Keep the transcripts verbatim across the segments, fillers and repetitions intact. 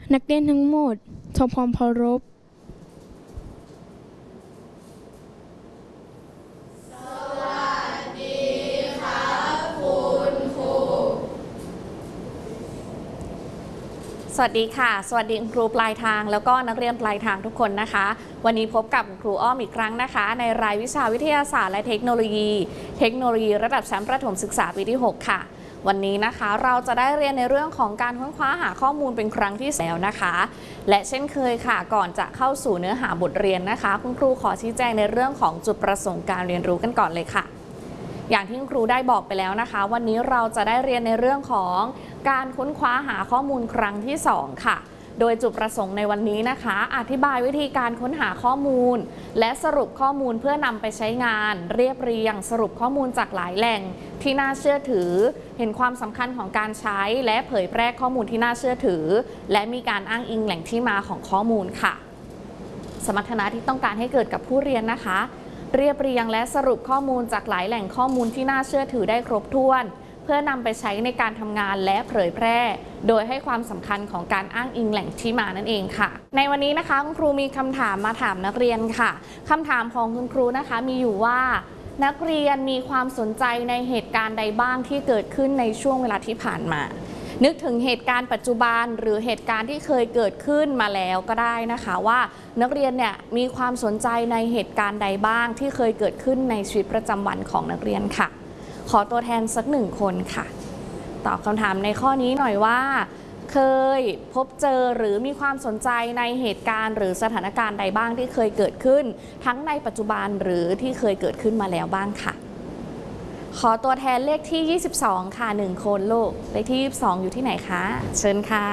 นักเรียนทั้งหมดทำความเคารพสวัสดีค่ะสวัสดีครูปลายทางแล้วก็นักเรียนปลายทางทุกคนนะคะวันนี้พบกับครูอ้อมอีกครั้งนะคะในรายวิชาวิทยาศาสตร์และเทคโนโลยีเทคโนโลยีระดับชั้นประถมศึกษาปีที่หกค่ะวันนี้นะคะเราจะได้เรียนในเรื่องของการค้นคว้าหาข้อมูลเป็นครั้งที่แล้วนะคะและเช่นเคยค่ะก่อนจะเข้าสู่เนื้อหาบทเรียนนะคะคุณครูขอชี้แจงในเรื่องของจุดประสงค์การเรียนรู้กันก่อนเลยค่ะอย่างที่ครูได้บอกไปแล้วนะคะวันนี้เราจะได้เรียนในเรื่องของการค้นคว้าหาข้อมูลครั้งที่สองค่ะโดยจุดประสงค์ในวันนี้นะคะอธิบายวิธีการค้นหาข้อมูลและสรุปข้อมูลเพื่อนำไปใช้งานเรียบเรียงสรุปข้อมูลจากหลายแหล่งที่น่าเชื่อถือเห็นความสำคัญของการใช้และเผยแพร่ข้อมูลที่น่าเชื่อถือและมีการอ้างอิงแหล่งที่มาของข้อมูลค่ะสมรรถนะที่ต้องการให้เกิดกับผู้เรียนนะคะเรียบเรียงและสรุปข้อมูลจากหลายแหล่งข้อมูลที่น่าเชื่อถือได้ครบถ้วนเพื่อนำไปใช้ในการทำงานและเผยแพร่โดยให้ความสำคัญของการอ้างอิงแหล่งที่มานั่นเองค่ะในวันนี้นะคะคุณครูมีคำถามมาถามนักเรียนค่ะคำถามของคุณครูนะคะมีอยู่ว่านักเรียนมีความสนใจในเหตุการณ์ใดบ้างที่เกิดขึ้นในช่วงเวลาที่ผ่านมานึกถึงเหตุการณ์ปัจจุบันหรือเหตุการณ์ที่เคยเกิดขึ้นมาแล้วก็ได้นะคะว่านักเรียนเนี่ยมีความสนใจในเหตุการณ์ใดบ้างที่เคยเกิดขึ้นในชีวิตประจำวันของนักเรียนค่ะขอตัวแทนสักหนึ่งคนค่ะตอบคำถามในข้อนี้หน่อยว่าเคยพบเจอหรือมีความสนใจในเหตุการณ์หรือสถานการณ์ใดบ้างที่เคยเกิดขึ้นทั้งในปัจจุบันหรือที่เคยเกิดขึ้นมาแล้วบ้างค่ะขอตัวแทนเลขที่ยี่สิบสองค่ะหนึ่งคนลูกเลขที่ยี่สิบสองอยู่ที่ไหนคะเชิญค่ะ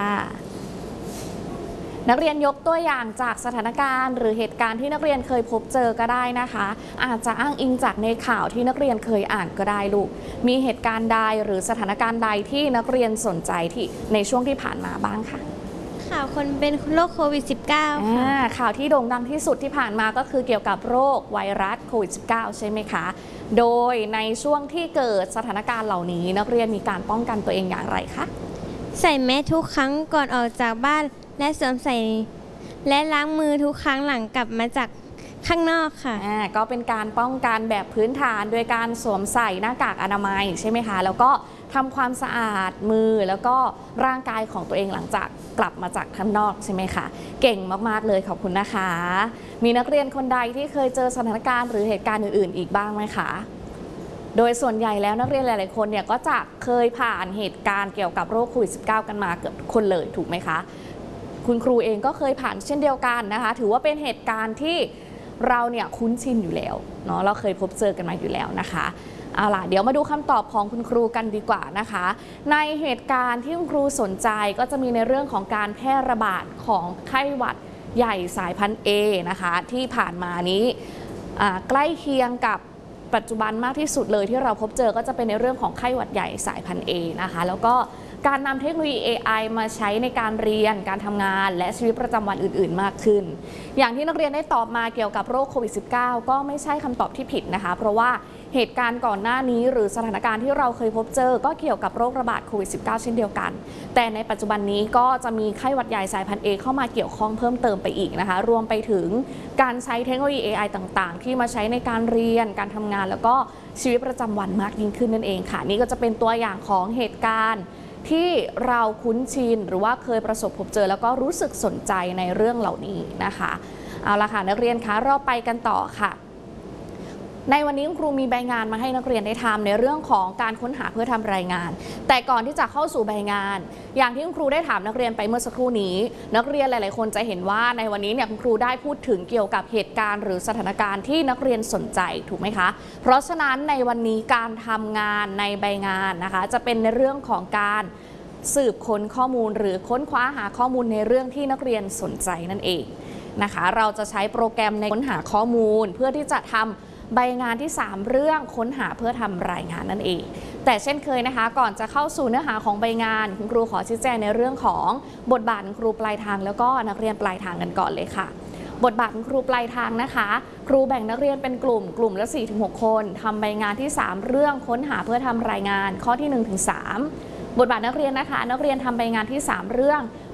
นักเรียนยกตัวอย่างจากสถานการณ์หรือเหตุการณ์ที่นักเรียนเคยพบเจอก็ได้นะคะอาจจะอ้างอิงจากในข่าวที่นักเรียนเคยอ่านก็ได้ลูกมีเหตุการณ์ใดหรือสถานการณ์ใดที่นักเรียนสนใจที่ในช่วงที่ผ่านมาบ้างค่ะข่าวคนเป็นโรคโควิด สิบเก้า ค่ะข่าวที่โด่งดังที่สุดที่ผ่านมาก็คือเกี่ยวกับโรคไวรัสโควิด สิบเก้า ใช่ไหมคะโดยในช่วงที่เกิดสถานการณ์เหล่านี้นักเรียนมีการป้องกันตัวเองอย่างไรคะใส่แมสทุกครั้งก่อนออกจากบ้านและสวมใส่และล้างมือทุกครั้งหลังกลับมาจากข้างนอกค่ะอ่าก็เป็นการป้องกันแบบพื้นฐานโดยการสวมใส่หน้ากากอนามัยใช่ไหมคะแล้วก็ทำความสะอาดมือแล้วก็ร่างกายของตัวเองหลังจากกลับมาจากข้างนอกใช่ไหมคะเก่งมากๆเลยขอบคุณนะคะมีนักเรียนคนใดที่เคยเจอสถานการณ์หรือเหตุการณ์อื่นๆอีกบ้างไหมคะโดยส่วนใหญ่แล้วนักเรียนหลายๆคนเนี่ยก็จะเคยผ่านเหตุการณ์เกี่ยวกับโรคโควิด สิบเก้า กันมาเกือบทุกคนเลยถูกไหมคะคุณครูเองก็เคยผ่านเช่นเดียวกันนะคะถือว่าเป็นเหตุการณ์ที่เราเนี่ยคุ้นชินอยู่แล้วเนาะเราเคยพบเจอกันมาอยู่แล้วนะคะเอาล่ะเดี๋ยวมาดูคำตอบของคุณครูกันดีกว่านะคะในเหตุการณ์ที่คุณครูสนใจก็จะมีในเรื่องของการแพร่ระบาดของไข้หวัดใหญ่สายพันธุ์ A นะคะที่ผ่านมานี้ใกล้เคียงกับปัจจุบันมากที่สุดเลยที่เราพบเจอก็จะเป็นในเรื่องของไข้หวัดใหญ่สายพันธุ์ A นะคะแล้วก็การนำเทคโนโลยี เอ ไอ มาใช้ในการเรียนการทำงานและชีวิตประจำวันอื่นๆมากขึ้นอย่างที่นักเรียนได้ตอบมาเกี่ยวกับโรคโควิด สิบเก้า ก็ไม่ใช่คำตอบที่ผิดนะคะเพราะว่าเหตุการณ์ก่อนหน้านี้หรือสถานการณ์ที่เราเคยพบเจอก็เกี่ยวกับโรคระบาดโควิด สิบเก้า เช่นเดียวกันแต่ในปัจจุบันนี้ก็จะมีไข้หวัดใหญ่สายพันธุ์ A เข้ามาเกี่ยวข้องเพิ่มเติมไปอีกนะคะรวมไปถึงการใช้เทคโนโลยี เอ ไอ ต่างๆที่มาใช้ในการเรียนการทำงานแล้วก็ชีวิตประจำวันมากยิ่งขึ้นนั่นเองค่ะนี่ก็จะเป็นตัวอย่างของเหตุการณ์ที่เราคุ้นชินหรือว่าเคยประสบพบเจอแล้วก็รู้สึกสนใจในเรื่องเหล่านี้นะคะเอาละค่ะนักเรียนคะเราไปกันต่อค่ะในวันนี้ครูมีใบงานมาให้นักเรียนได้ทำในเรื่องของการค้นหาเพื่อทำรายงานแต่ก่อนที่จะเข้าสู่ใบงานอย่างที่คุณครูได้ถามนักเรียนไปเมื่อสักครู่นี้นักเรียนหลายๆคนจะเห็นว่าในวันนี้เนี่ยคุณครูได้พูดถึงเกี่ยวกับเหตุการณ์หรือสถานการณ์ที่นักเรียนสนใจถูกไหมคะเพราะฉะนั้นในวันนี้การทำงานในใบงานนะคะจะเป็นในเรื่องของการสืบค้นข้อมูลหรือค้นคว้าหาข้อมูลในเรื่องที่นักเรียนสนใจนั่นเองนะคะเราจะใช้โปรแกรมในค้นหาข้อมูลเพื่อที่จะทำใบงานที่สามเรื่องค้นหาเพื่อทำรายงานนั่นเองแต่เช่นเคยนะคะก่อนจะเข้าสู่เนื้อหาของใบงานคุณครูขอชี้แจงในเรื่องของบทบาทครูปลายทางแล้วก็นักเรียนปลายทางกันก่อนเลยค่ะบทบาทครูปลายทางนะคะครูแบ่งนักเรียนเป็นกลุ่มกลุ่มละ สี่ถึงหก คนทำใบงานที่สามเรื่องค้นหาเพื่อทำรายงานข้อที่ หนึ่งถึงสาม บทบาทนักเรียนนะคะนักเรียนทำใบงานที่สามเรื่อง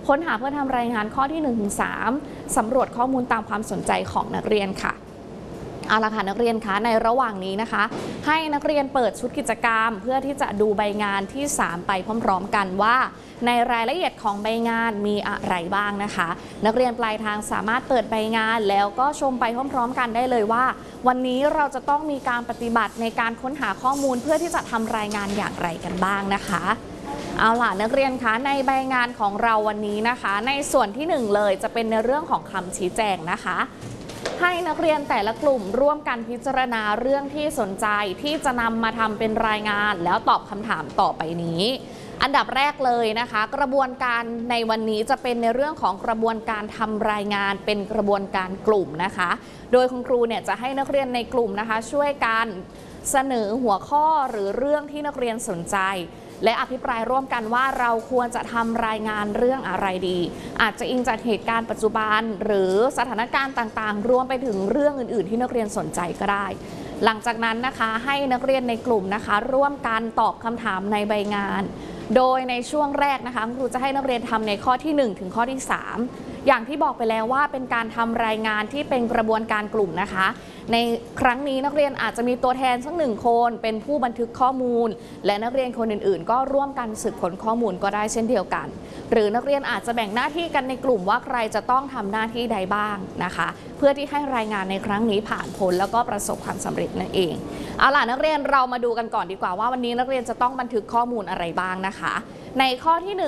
ค้นหาเพื่อทำรายงานข้อที่ หนึ่งถึงสาม สำรวจข้อมูลตามความสนใจของนักเรียนค่ะเอาละค่ะนักเรียนคะในระหว่างนี้นะคะให้นักเรียนเปิดชุดกิจกรรมเพื่อที่จะดูใบงานที่สามไปพร้อมๆกันว่าในรายละเอียดของใบงานมีอะไรบ้างนะคะนักเรียนปลายทางสามารถเปิดใบงานแล้วก็ชมไปพร้อมๆกันได้เลยว่าวันนี้เราจะต้องมีการปฏิบัติในการค้นหาข้อมูลเพื่อที่จะทำรายงานอย่างไรกันบ้างนะคะเอาล่ะนักเรียนคะในใบงานของเราวันนี้นะคะในส่วนที่หนึ่งเลยจะเป็นในเรื่องของคำชี้แจงนะคะให้นักเรียนแต่ละกลุ่มร่วมกันพิจารณาเรื่องที่สนใจที่จะนำมาทำเป็นรายงานแล้วตอบคำถามต่อไปนี้อันดับแรกเลยนะคะกระบวนการในวันนี้จะเป็นในเรื่องของกระบวนการทำรายงานเป็นกระบวนการกลุ่มนะคะโดยคุณครูเนี่ยจะให้นักเรียนในกลุ่มนะคะช่วยกันเสนอหัวข้อหรือเรื่องที่นักเรียนสนใจและอภิปรายร่วมกันว่าเราควรจะทำรายงานเรื่องอะไรดีอาจจะอิงจากเหตุการณ์ปัจจุบันหรือสถานการณ์ต่างๆรวมไปถึงเรื่องอื่นๆที่นักเรียนสนใจก็ได้หลังจากนั้นนะคะให้นักเรียนในกลุ่มนะคะร่วมกันตอบคำถามในใบงานโดยในช่วงแรกนะคะครูจะให้นักเรียนทำในข้อที่หนึ่งถึงข้อที่สามอย่างที่บอกไปแล้วว่าเป็นการทำรายงานที่เป็นกระบวนการกลุ่มนะคะในครั้งนี้นักเรียนอาจจะมีตัวแทนสักหนึ่งคนเป็นผู้บันทึกข้อมูลและนักเรียนคนอื่นๆก็ร่วมกันสืบค้นข้อมูลก็ได้เช่นเดียวกันหรือนักเรียนอาจจะแบ่งหน้าที่กันในกลุ่มว่าใครจะต้องทำหน้าที่ใดบ้างนะคะเพื่อที่ให้รายงานในครั้งนี้ผ่านพ้นแล้วก็ประสบความสำเร็จนั่นเองเอาล่ะนักเรียนเรามาดูกันก่อนดีกว่าว่าวันนี้นักเรียนจะต้องบันทึกข้อมูลอะไรบ้างนะคะในข้อที่หนึ่ง